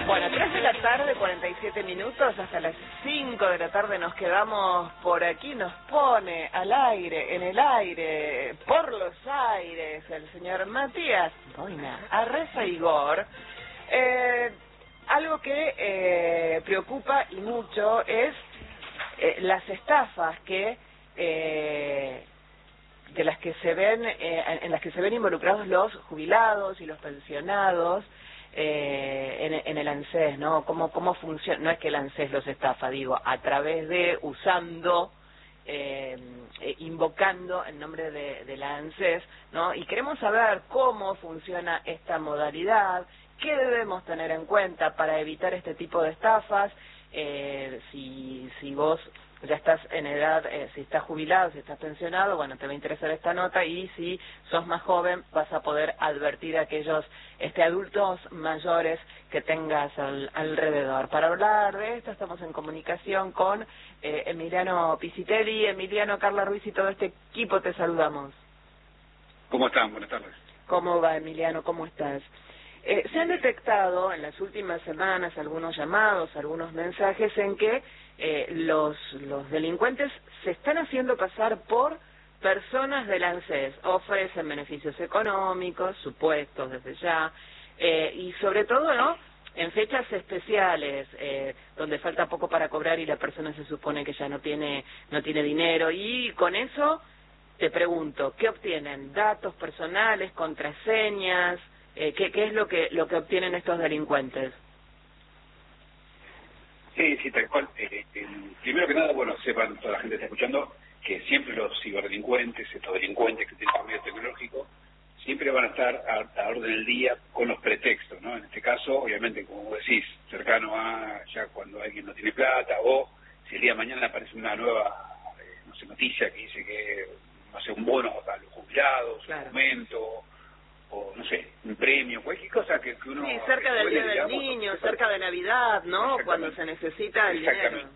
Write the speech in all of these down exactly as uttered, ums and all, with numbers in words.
Bueno, tres de la tarde, cuarenta y siete minutos, hasta las cinco de la tarde nos quedamos por aquí, nos pone al aire, en el aire, por los aires, el señor Matías Boina, Arreza Igor. Eh, algo que eh, preocupa y mucho es eh, las estafas que... Eh, de las que se ven, eh, en las que se ven involucrados los jubilados y los pensionados eh, en, en el ANSES, ¿no? ¿Cómo, cómo funciona? No es que el ANSES los estafa, digo, a través de, usando, eh, eh, invocando el nombre de, de la ANSES, ¿no? Y queremos saber cómo funciona esta modalidad, qué debemos tener en cuenta para evitar este tipo de estafas, eh, si, si vos ya estás en edad, eh, si estás jubilado, si estás pensionado, bueno, te va a interesar esta nota, y si sos más joven vas a poder advertir a aquellos este, adultos mayores que tengas al, alrededor. Para hablar de esto estamos en comunicación con eh, Emiliano Pisitelli. Emiliano, Carla Ruiz y todo este equipo, te saludamos. ¿Cómo están? Buenas tardes. ¿Cómo va, Emiliano? ¿Cómo estás? Eh, se han detectado en las últimas semanas algunos llamados, algunos mensajes en que eh, los, los delincuentes se están haciendo pasar por personas del ANSES, ofrecen beneficios económicos, supuestos desde ya, eh, y sobre todo, ¿no?, en fechas especiales, eh, donde falta poco para cobrar y la persona se supone que ya no tiene, no tiene dinero, y con eso te pregunto, ¿qué obtienen? ¿Datos personales, contraseñas? Eh, ¿qué, ¿Qué es lo que lo que obtienen estos delincuentes? Sí, sí, tal cual. Eh, eh, primero que nada, bueno, sepan, toda la gente que está escuchando, que siempre los ciberdelincuentes, estos delincuentes que tienen medio tecnológico, siempre van a estar a, a orden del día con los pretextos, ¿no? En este caso, obviamente, como vos decís, cercano a ya cuando alguien no tiene plata, o si el día de mañana aparece una nueva, eh, no sé, noticia que dice que, no sé, un bono a los jubilados, claro, un aumento, o no sé, un premio, cualquier cosa que, que uno... Sí, cerca del Día del digamos, Niño, cerca de Navidad, ¿no? Cuando se necesita el dinero.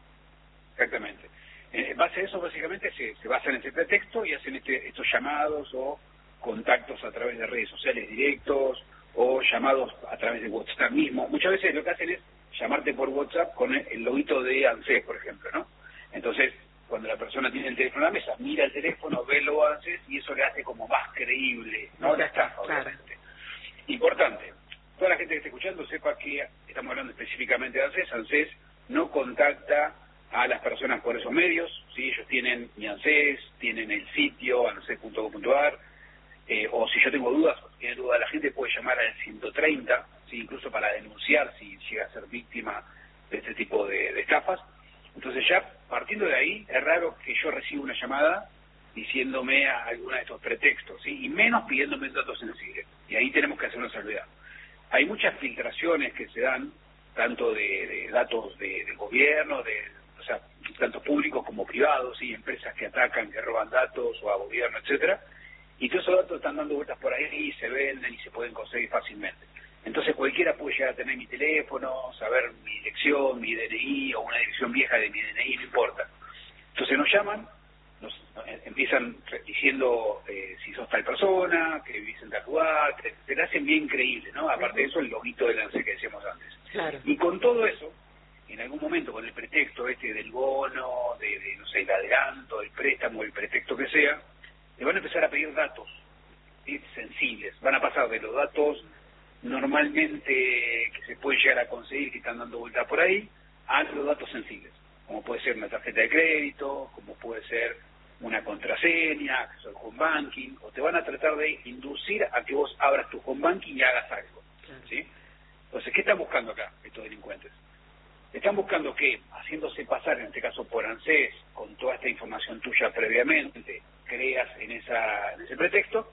Exactamente. En base a eso, básicamente, se, se basan en ese pretexto y hacen este, estos llamados o contactos a través de redes sociales directos o llamados a través de WhatsApp mismo. Muchas veces lo que hacen es llamarte por WhatsApp con el, el loguito de ANSES, por ejemplo, ¿no? Entonces, cuando la persona tiene el teléfono en la mesa, mira el teléfono, ve lo ANSES y eso le hace como más creíble, ¿no? La estafa, obviamente. Claro. Importante, toda la gente que esté escuchando sepa que estamos hablando específicamente de ANSES. ANSES no contacta a las personas por esos medios, ¿sí? Ellos tienen mi ANSES, tienen el sitio anses punto com punto ar, eh, o si yo tengo dudas, o si tiene dudas, la gente puede llamar al ciento treinta, ¿sí? Incluso para denunciar si llega a ser víctima de este tipo de, de estafas. Entonces ya, partiendo de ahí, es raro que yo reciba una llamada diciéndome a alguna de estos pretextos, ¿sí? Y menos pidiéndome datos sensibles. Y ahí tenemos que hacer una salvedad. Hay muchas filtraciones que se dan, tanto de, de datos de, del gobierno, de, o sea, tanto públicos como privados, ¿sí? Empresas que atacan, que roban datos, o a gobierno, etcétera. Y todos esos datos están dando vueltas por ahí y se venden y se pueden conseguir fácilmente. Entonces cualquiera puede llegar a tener mi teléfono, saber mi dirección, mi D N I o una dirección vieja de mi D N I, no importa. Entonces nos llaman, nos eh, empiezan diciendo eh, si sos tal persona, que vivís en tal lugar, te, te la hacen bien creíble, ¿no? Aparte de eso, el loguito del ANSES que decíamos antes. Claro. Y con todo eso, en algún momento, con el pretexto este del bono, de, de no sé, el adelanto, el préstamo, el pretexto que sea, le van a empezar a pedir datos, ¿sí? Sensibles. Van a pasar de los datos normalmente que se puede llegar a conseguir, que están dando vuelta por ahí, a los datos sensibles, como puede ser una tarjeta de crédito, como puede ser una contraseña, acceso al home banking, o te van a tratar de inducir a que vos abras tu home banking y hagas algo, ¿sí? Entonces, ¿qué están buscando acá estos delincuentes? Están buscando que, haciéndose pasar, en este caso por ANSES, con toda esta información tuya previamente, creas en, esa, en ese pretexto,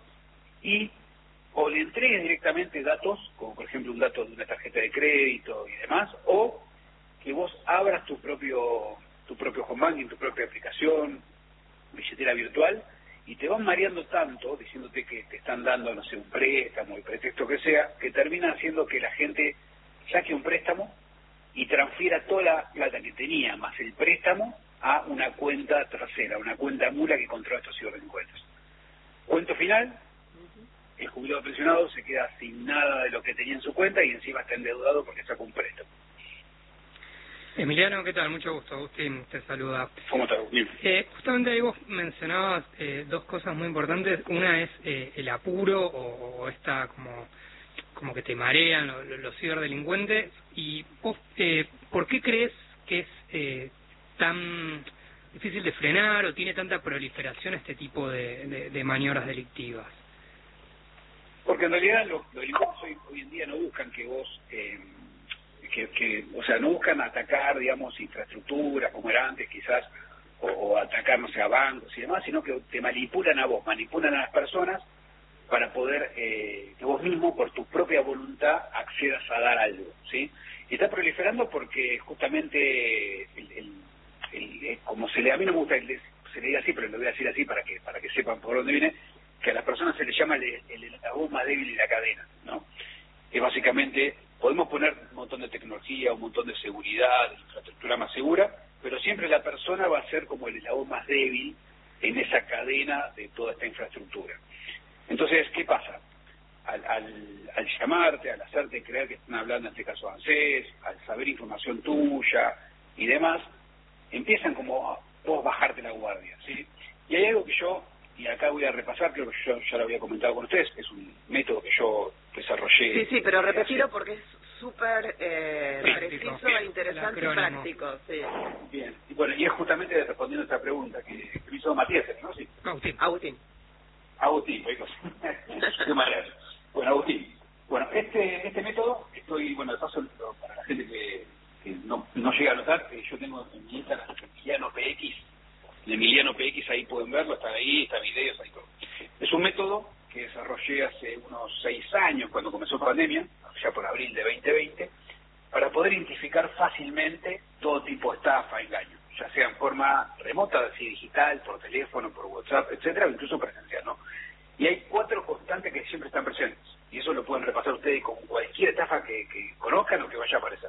y o le entregues directamente datos, como por ejemplo un dato de una tarjeta de crédito y demás, o que vos abras tu propio tu propio home banking, tu propia aplicación, billetera virtual, y te van mareando tanto, diciéndote que te están dando, no sé, un préstamo, el pretexto que sea, que termina haciendo que la gente saque un préstamo y transfiera toda la plata que tenía, más el préstamo, a una cuenta tercera, una cuenta mula que controla estos ciberdelincuentes. Cuento final, el jubilado pensionado se queda sin nada de lo que tenía en su cuenta y encima está endeudado porque sacó un préstamo. Emiliano, ¿qué tal? Mucho gusto. Agustín te saluda. ¿Cómo estás, Agustín? Eh, justamente ahí vos mencionabas eh, dos cosas muy importantes. Una es eh, el apuro o, o esta como como que te marean los, los ciberdelincuentes. Y vos, eh, ¿por qué crees que es eh, tan difícil de frenar o tiene tanta proliferación este tipo de, de, de maniobras delictivas? Porque en realidad los, los delincuentes hoy, hoy en día no buscan que vos... Eh, Que, que, o sea, no buscan atacar, digamos, infraestructura como era antes quizás, o, o atacar, no sé, a bancos y demás, sino que te manipulan a vos, manipulan a las personas para poder eh, que vos mismo, por tu propia voluntad, accedas a dar algo, ¿sí? Y está proliferando porque justamente, el, el, el, el, como se le, a mí no me gusta que se le diga así, pero lo voy a decir así para que para que sepan por dónde viene, que a las personas se les llama el, el, el eslabón más débil de la cadena, ¿no? Que básicamente podemos poner un montón de tecnología, un montón de seguridad, de infraestructura más segura, pero siempre la persona va a ser como el eslabón más débil en esa cadena de toda esta infraestructura. Entonces, ¿qué pasa? Al, al, al llamarte, al hacerte creer que están hablando, en este caso ANSES, al saber información tuya y demás, empiezan como a vos bajarte la guardia, ¿sí? Y hay algo que yo, y acá voy a repasar, creo que yo ya lo había comentado con ustedes, es un método que yo desarrollé. Sí, sí, pero repetirlo porque es súper eh, preciso, bien, interesante y práctico. Sí. Bien, y bueno, y es justamente respondiendo a esta pregunta que, que me hizo Matías, ¿no? Sí. Agustín. Agustín. Agustín, chicos. Qué manera. Bueno, Agustín. Bueno, este este método, estoy, bueno, de paso, para la gente que, que no, no llega a notar, que yo tengo en mi Instagram Emiliano P X, en Emiliano P X, ahí pueden verlo, está ahí, está videos, ahí todo. Es un método que desarrollé hace unos seis años, cuando comenzó la pandemia, ya por abril de veinte veinte, para poder identificar fácilmente todo tipo de estafa, engaño, ya sea en forma remota, así digital, por teléfono, por WhatsApp, etcétera, o incluso presencial, ¿no? Y hay cuatro constantes que siempre están presentes, y eso lo pueden repasar ustedes con cualquier estafa que, que conozcan o que vaya a aparecer.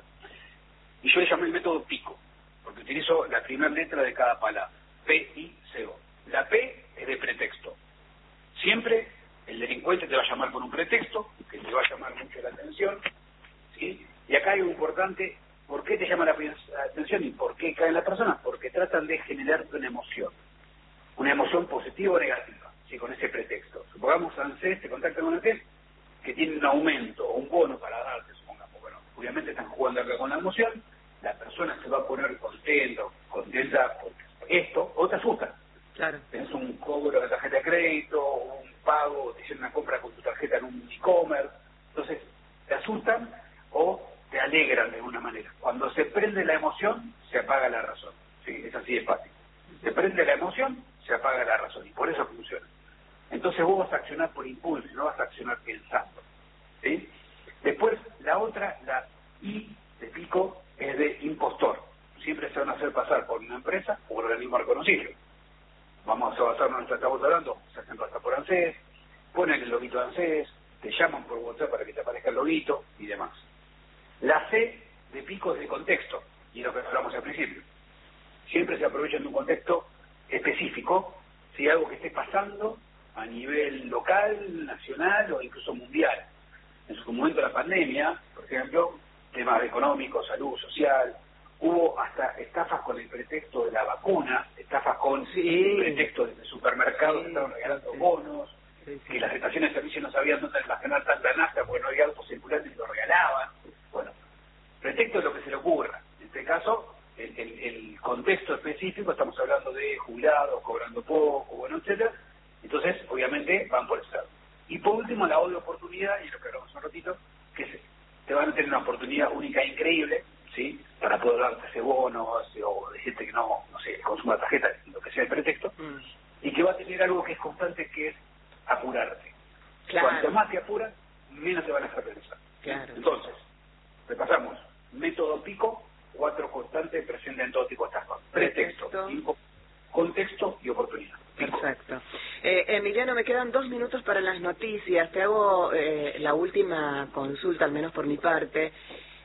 Y yo le llamé el método PICO, porque utilizo la primera letra de cada palabra, P I C O. La P es de pretexto. Siempre el delincuente te va a llamar con un pretexto, que te va a llamar mucho la atención, ¿sí? Y acá hay algo importante, ¿por qué te llama la atención y por qué caen las personas? Porque tratan de generarte una emoción, una emoción positiva o negativa, ¿sí? Con ese pretexto. Supongamos ANSES, te contactan con ANSES, que tiene un aumento o un bono para darte, supongamos. Bueno, obviamente están jugando acá con la emoción, la persona se va a poner contento, contenta por esto, o te asusta. Claro. Tenés un cobro de tarjeta de crédito, un pago, te hicieron una compra con tu tarjeta en un e-commerce, entonces te asustan o te alegran de alguna manera. Cuando se prende la emoción, se apaga la razón. Sí, es así de fácil. Se prende la emoción, se apaga la razón, y por eso funciona. Entonces vos vas a accionar por impulso, no vas a accionar pensando, ¿sí? Después, la otra, la I de PICO, es de impostor. Siempre se van a hacer pasar por una empresa o por organismo reconocido. Vamos a basarnos en lo que estamos hablando, se hacen pasar por ANSES, ponen el loguito de ANSES, te llaman por WhatsApp para que te aparezca el loguito y demás. La C de PICO es de contexto, y es lo que hablamos al principio. Siempre se aprovechan de un contexto específico, si algo que esté pasando a nivel local, nacional o incluso mundial. En su momento la pandemia, por ejemplo, temas económicos, salud, social, hubo hasta estafas con el pretexto de la vacuna, estafas con sí. el pretexto de supermercados sí. que estaban regalando sí. bonos, sí, sí. que las estaciones de servicio no sabían dónde almacenar tanta nafta porque no había autos circulantes y lo regalaban. Bueno, pretexto es lo que se le ocurra. En este caso, el, el, el contexto específico, estamos hablando de jubilados, cobrando poco, bueno, etcétera. Entonces, obviamente, van por ese lado. Y por último, la otra oportunidad, y lo que hablamos un ratito, que es, te van a tener una oportunidad única e increíble, ¿sí? Para poder darte ese bono o decirte que no, no sé, consuma tarjeta, lo que sea el pretexto, mm. y que va a tener algo que es constante, que es apurarte. Claro. Cuanto más te apuras, menos te van a hacer pensar. Claro. Entonces, repasamos, método PICO, cuatro constantes presentes en todo tipo de estafas. Pretexto, pretexto. contexto y oportunidad. PICO. Perfecto. Eh, Emiliano, me quedan dos minutos para las noticias. Te hago eh, la última consulta, al menos por mi parte.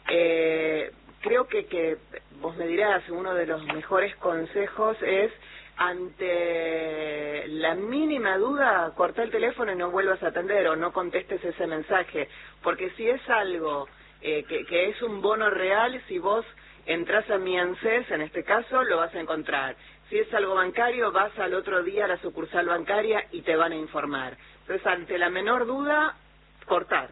Eh, creo que, que vos me dirás, uno de los mejores consejos es ante la mínima duda, corta el teléfono y no vuelvas a atender o no contestes ese mensaje, porque si es algo eh, que, que es un bono real, si vos entras a mi ANSES, en este caso, lo vas a encontrar. Si es algo bancario, vas al otro día a la sucursal bancaria y te van a informar. Entonces, ante la menor duda, cortar.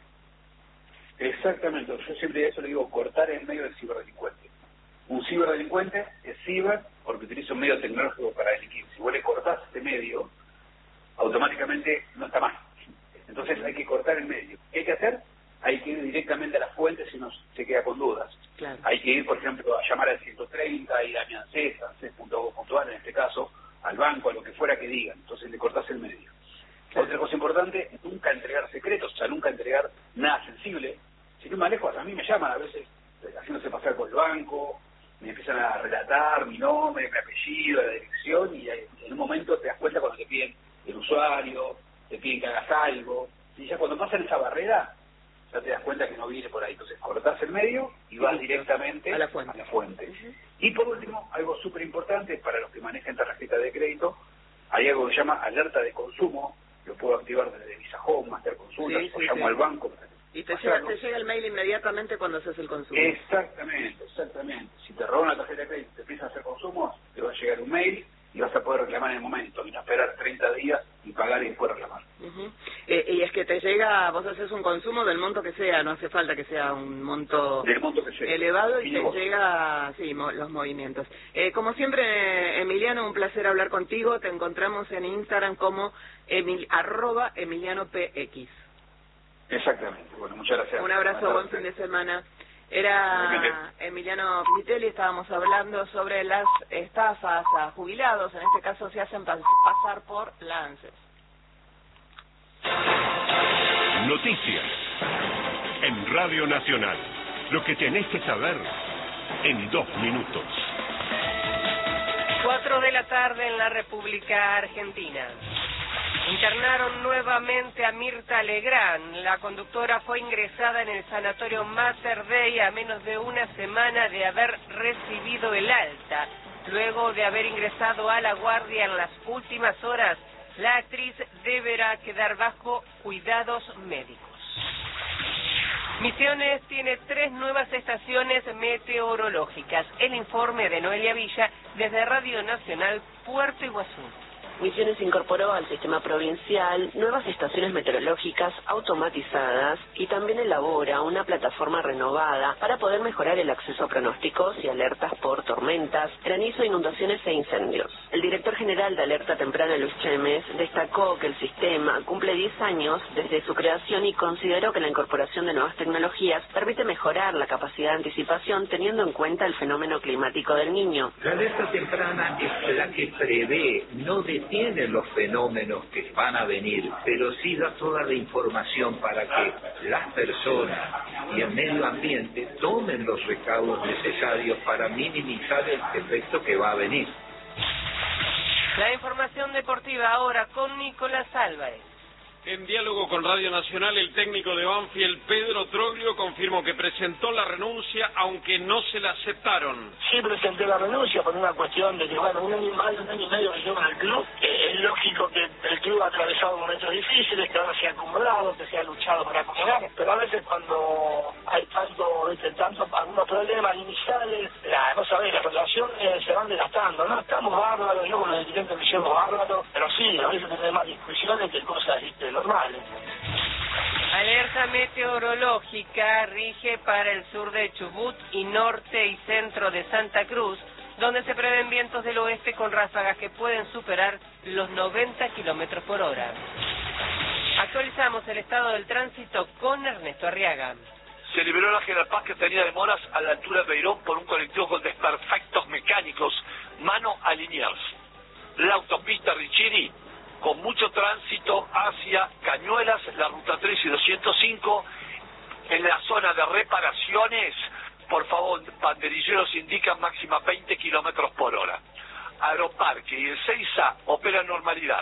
Exactamente, yo siempre eso le digo, cortar en medio del ciberdelincuente. Un ciberdelincuente es ciber porque utiliza un medio tecnológico para delinquir. Si vos le cortás este medio, automáticamente no está más. Entonces hay que cortar el medio. ¿Qué hay que hacer? Hay que ir directamente a la fuente si no se queda con dudas. Claro. Hay que ir, por ejemplo, a llamar al ciento treinta, ir a mi ANSES, ANSES punto gov punto ar en este caso, al banco, a lo que fuera que digan. Entonces le cortás el medio. Claro. Otra cosa importante, nunca entregar secretos, o sea, nunca entregar nada sensible. Si no me alejo, a mí me llaman a veces haciéndose pasar por el banco, me empiezan a relatar mi nombre, mi apellido, la dirección, y en un momento te das cuenta cuando te piden el usuario, te piden que hagas algo, y ya cuando pasan esa barrera, ya te das cuenta que no viene por ahí. Entonces cortás el medio y vas directamente a la fuente. A la fuente. Uh-huh. Y por último, algo súper importante para los que manejan tarjeta de crédito, hay algo que se llama alerta de consumo, lo puedo activar desde Visa Home, Master Consultas, sí, o sí, llamo sí. al banco. Y te llega, te llega el mail inmediatamente cuando haces el consumo. Exactamente, exactamente. Si te roban la tarjeta de crédito y te empiezan a hacer consumos, te va a llegar un mail y vas a poder reclamar en el momento, y no esperar treinta días y pagar y después reclamar. Uh-huh. eh, y es que te llega, vos haces un consumo del monto que sea, no hace falta que sea un monto, del monto que sea elevado y, y te vos. llega, sí, mo los movimientos. Eh, como siempre, Emiliano, un placer hablar contigo. Te encontramos en Instagram como emil, arroba Emiliano P X. Exactamente. Bueno, muchas gracias. Un abrazo, buen fin de semana. Era Emiliano Pitelli, estábamos hablando sobre las estafas a jubilados, en este caso se hacen pas pasar por la ANSES. Noticias en Radio Nacional. Lo que tenés que saber en dos minutos. Cuatro de la tarde en la República Argentina. Internaron nuevamente a Mirta Legrand. La conductora fue ingresada en el sanatorio Mater Dei a menos de una semana de haber recibido el alta. Luego de haber ingresado a la guardia en las últimas horas, la actriz deberá quedar bajo cuidados médicos. Misiones tiene tres nuevas estaciones meteorológicas. El informe de Noelia Villa desde Radio Nacional Puerto Iguazú. Misiones incorporó al sistema provincial nuevas estaciones meteorológicas automatizadas y también elabora una plataforma renovada para poder mejorar el acceso a pronósticos y alertas por tormentas, granizo, inundaciones e incendios. El director general de Alerta Temprana, Luis Chemes, destacó que el sistema cumple diez años desde su creación y consideró que la incorporación de nuevas tecnologías permite mejorar la capacidad de anticipación teniendo en cuenta el fenómeno climático del Niño. La alerta temprana es la que prevé, no de tiene los fenómenos que van a venir, pero sí da toda la información para que las personas y el medio ambiente tomen los recaudos necesarios para minimizar el efecto que va a venir. La información deportiva ahora con Nicolás Álvarez. En diálogo con Radio Nacional, el técnico de Banfield, Pedro Troglio, confirmó que presentó la renuncia, aunque no se la aceptaron. Sí presenté la renuncia por una cuestión de que, bueno, un año más de un año y medio que llevo en el club. Eh, es lógico que el club ha atravesado momentos difíciles, que ahora se ha acomodado, que se ha luchado para acomodar, pero a veces cuando hay tanto, ¿viste? tanto algunos problemas iniciales, la, no sabés, las relaciones se van desgastando, ¿no? Estamos bárbaros, yo con los dirigentes me llevo bárbaros, pero sí, a veces tenemos más discusiones que cosas, ¿viste? normales. Alerta meteorológica rige para el sur de Chubut y norte y centro de Santa Cruz, donde se prevén vientos del oeste con ráfagas que pueden superar los noventa kilómetros por hora. Actualizamos el estado del tránsito con Ernesto Arriaga. Se liberó la General Paz que tenía demoras a la altura de Beirón por un colectivo con desperfectos mecánicos, mano a Liniers. La autopista Riccieri con mucho tránsito hacia Cañuelas, la ruta tres y doscientos cinco, en la zona de reparaciones, por favor, banderilleros indican máxima veinte kilómetros por hora. Aeroparque y el Seiza operan normalidad.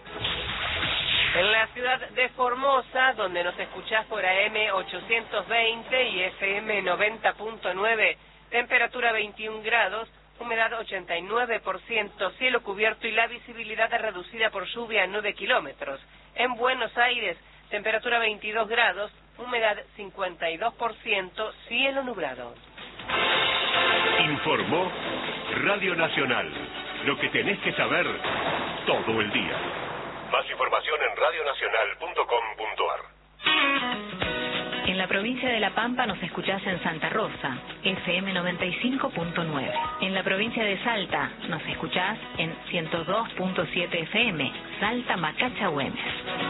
En la ciudad de Formosa, donde nos escuchás por A M ochocientos veinte y F M noventa punto nueve, temperatura veintiún grados, humedad ochenta y nueve por ciento, cielo cubierto y la visibilidad reducida por lluvia a nueve kilómetros. En Buenos Aires, temperatura veintidós grados, humedad cincuenta y dos por ciento, cielo nublado. Informó Radio Nacional. Lo que tenés que saber todo el día. Más información en radio nacional punto com punto a r. En la provincia de La Pampa nos escuchás en Santa Rosa, F M noventa y cinco punto nueve. En la provincia de Salta nos escuchás en ciento dos punto siete F M, Salta Macacha Güemes.